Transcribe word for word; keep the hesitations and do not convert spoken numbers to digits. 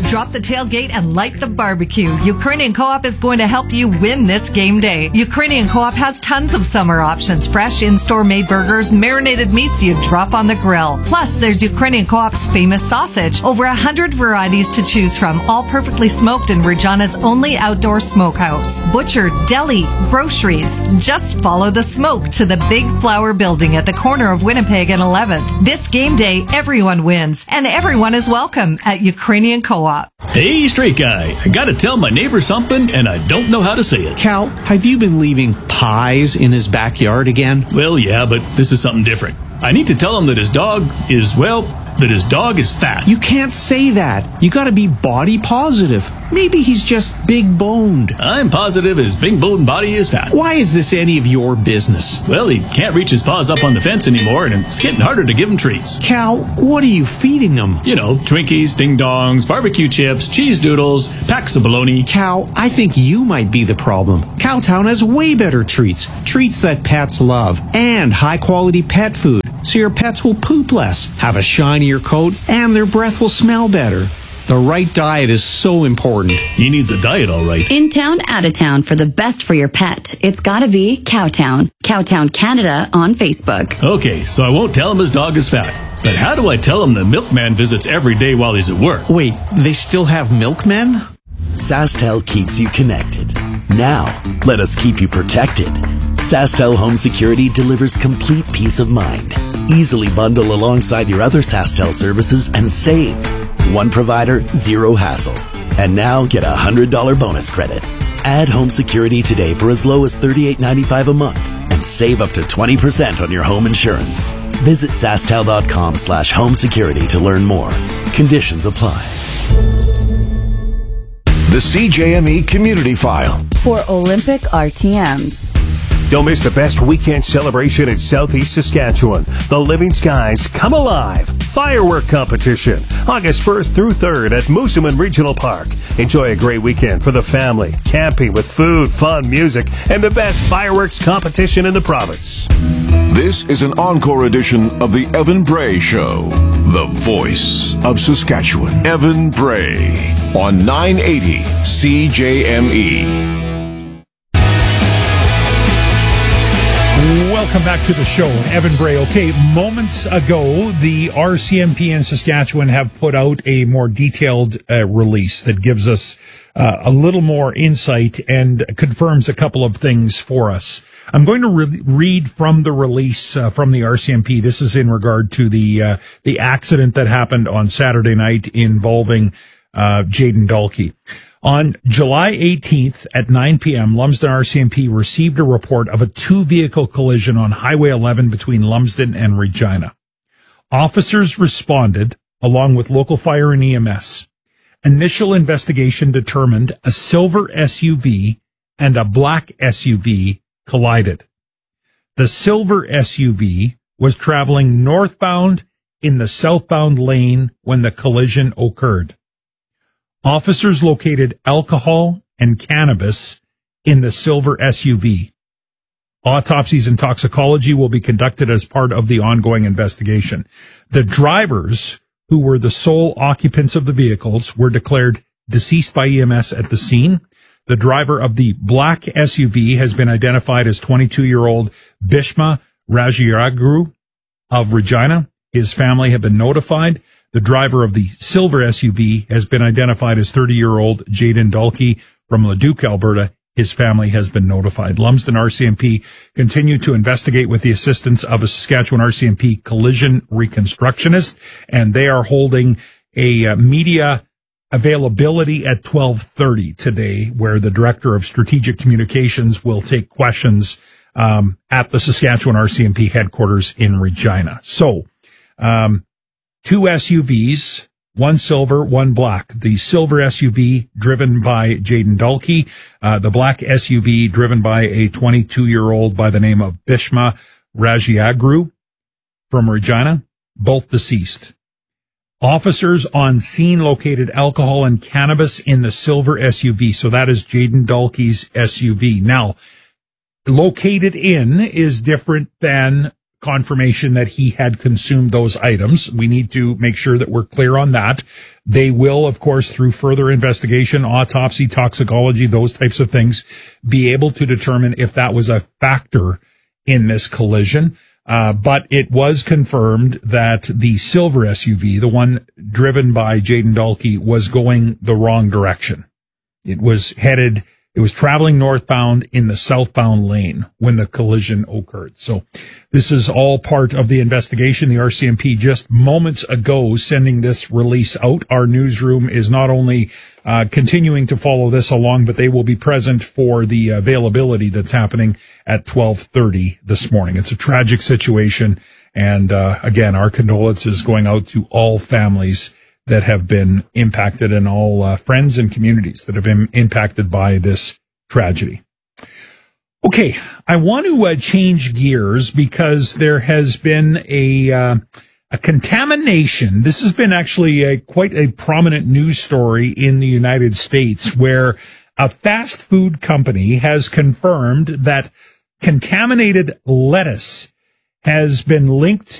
Drop the tailgate and light the barbecue. Ukrainian Co-op is going to help you win this game day. Ukrainian Co-op has tons of summer options. Fresh in-store made burgers, marinated meats you drop on the grill. Plus, there's Ukrainian Co-op's famous sausage. Over a hundred varieties to choose from, all perfectly smoked in Regina's only outdoor smokehouse. Butcher, deli, groceries. Just follow the smoke to the Big Flower Building at the corner of Winnipeg and eleventh. This game day, everyone wins, and everyone is welcome at Ukrainian Co-op. Hey, straight guy, I gotta tell my neighbor something, and I don't know how to say it. Cal, have you been leaving pies in his backyard again? Well, yeah, but this is something different. I need to tell him that his dog is, well, that his dog is fat. You can't say that. You gotta be body positive. Maybe he's just big boned. I'm positive his big boned body is fat. Why is this any of your business? Well, he can't reach his paws up on the fence anymore, and it's getting harder to give him treats. Cal, what are you feeding him? You know, Twinkies, Ding Dongs, barbecue chips, cheese doodles, packs of bologna. Cal, I think you might be the problem. Cowtown has way better treats. Treats that pets love. And high-quality pet food. So your pets will poop less, have a shinier coat, and their breath will smell better. The right diet is so important. He needs a diet, all right. In town, out of town, for the best for your pet, it's gotta be Cowtown. Cowtown Canada on Facebook. Okay, so I won't tell him his dog is fat. But how do I tell him the milkman visits every day while he's at work? Wait, they still have milkmen? SaskTel keeps you connected. Now, let us keep you protected. SaskTel Home Security delivers complete peace of mind. Easily bundle alongside your other SaskTel services and save. One provider, zero hassle. And now get a one hundred dollars bonus credit. Add home security today for as low as thirty-eight ninety-five a month and save up to twenty percent on your home insurance. Visit SaskTel.com slash home security to learn more. Conditions apply. The C J M E Community File for Olympic R T Ms. Don't miss the best weekend celebration in Southeast Saskatchewan. The Living Skies Come Alive Firework Competition, August first through third at Moosomin Regional Park. Enjoy a great weekend for the family, camping with food, fun, music, and the best fireworks competition in the province. This is an encore edition of the Evan Bray Show, the voice of Saskatchewan. Evan Bray on nine eighty C J M E. Welcome back to the show. Evan Bray. Okay, moments ago, the R C M P in Saskatchewan have put out a more detailed uh, release that gives us uh, a little more insight and confirms a couple of things for us. I'm going to re- read from the release uh, from the R C M P. This is in regard to the uh, the accident that happened on Saturday night involving uh, Jayden Dalkey. On July eighteenth at nine p.m., Lumsden R C M P received a report of a two-vehicle collision on Highway eleven between Lumsden and Regina. Officers responded, along with local fire and E M S. Initial investigation determined a silver S U V and a black S U V collided. The silver S U V was traveling northbound in the southbound lane when the collision occurred. Officers located alcohol and cannabis in the silver S U V. Autopsies and toxicology will be conducted as part of the ongoing investigation. The drivers, who were the sole occupants of the vehicles, were declared deceased by E M S at the scene. The driver of the black S U V has been identified as twenty-two-year-old Bishma Rajiagru of Regina. His family have been notified. The driver of the silver S U V has been identified as thirty-year-old Jayden Dalkey from Leduc, Alberta. His family has been notified. Lumsden R C M P continued to investigate with the assistance of a Saskatchewan R C M P collision reconstructionist, and they are holding a uh, media availability at twelve thirty today, where the Director of Strategic Communications will take questions um, at the Saskatchewan R C M P headquarters in Regina. So, um, two S U Vs, one silver, one black. The silver S U V driven by Jayden Dalkey, uh, the black S U V driven by a twenty-two-year-old by the name of Bishma Rajiagru from Regina, both deceased. Officers on scene located alcohol and cannabis in the silver S U V. So that is Jayden Dalkey's S U V. Now, located in is different than confirmation that he had consumed those items. We need to make sure that we're clear on that. They will, of course, through further investigation, autopsy, toxicology, those types of things, be able to determine if that was a factor in this collision. Uh, but it was confirmed that the silver S U V, the one driven by Jayden Dahlke, was going the wrong direction. It was headed It was traveling northbound in the southbound lane when the collision occurred. So this is all part of the investigation. The R C M P just moments ago sending this release out. Our newsroom is not only uh, continuing to follow this along, but they will be present for the availability that's happening at twelve thirty this morning. It's a tragic situation. And uh, again, our condolences going out to all families that have been impacted and all uh, friends and communities that have been impacted by this tragedy. Okay, I want to uh, change gears because there has been a uh, a contamination. This has been actually a, quite a prominent news story in the United States, where a fast food company has confirmed that contaminated lettuce has been linked